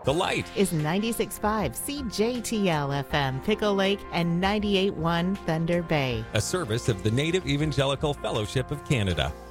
The Light is 96.5 CJTL FM, Pickle Lake, and 98.1 Thunder Bay. a service of the Native Evangelical Fellowship of Canada.